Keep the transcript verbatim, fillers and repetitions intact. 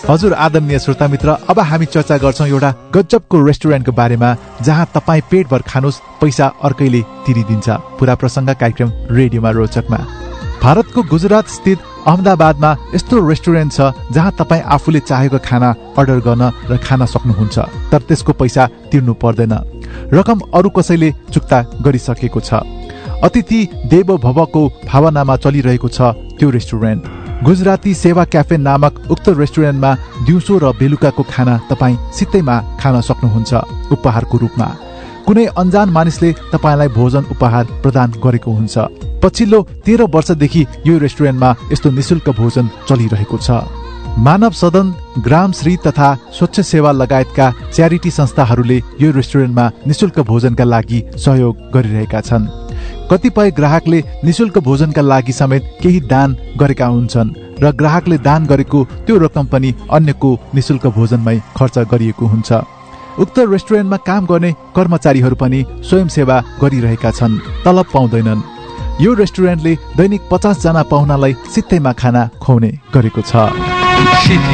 हजुर आदरणीय श्रोता मित्र, अब हामी चर्चा गर्छौं एउटा गजबको रेस्टुरेन्टको बारेमा जहाँ तपाईँ पेटभर खानुस्, पैसा अर्कैले तिरिदिन्छ। पूरा प्रसङ्ग कार्यक्रम रेडियोमा रोचकमा। भारतको गुजरात स्थित अहमदाबादमा यस्तो रेस्टुरेन्ट छ जहाँ तपाईँ आफूले चाहेको खाना अर्डर गर्न र खान सक्नुहुन्छ, तर त्यसको पैसा तिर्नु पर्दैन। रकम अरू कसैले चुक्ता गरिसकेको छ। अतिथि देवो भवको भावनामा चलिरहेको छ त्यो रेस्टुरेन्ट। गुजराती सेवा क्याफे नामक उक्त रेस्टुरेन्टमा दिउँसो र बेलुकाको खाना तपाईँ सित्तैमा खान सक्नुहुन्छ उपहारको रूपमा। कुनै अनजान मानिसले तपाईँलाई भोजन उपहार प्रदान गरेको हुन्छ। पछिल्लो तेह्र वर्षदेखि यो रेस्टुरेन्टमा यस्तो निशुल्क भोजन चलिरहेको छ। मानव सदन, ग्रामश्री तथा स्वच्छ सेवा लगायतका च्यारिटी संस्थाहरूले यो रेस्टुरेन्टमा निशुल्क भोजनका लागि सहयोग गरिरहेका छन्। कतिपय ग्राहकले निशुल्क भोजनका लागि समेत केही दान गरेका हुन्छन् र ग्राहकले दान गरेको त्यो रकम पनि अन्यको निशुल्क भोजनमै खर्च गरिएको हुन्छ। उक्त रेस्टुरेन्टमा काम गर्ने कर्मचारीहरू पनि स्वयंसेवा गरिरहेका छन्, तलब पाउँदैनन्। यो रेस्टुरेन्टले दैनिक पचास जना पाहुनालाई सित्तैमा खाना खुवाउने गरेको छ।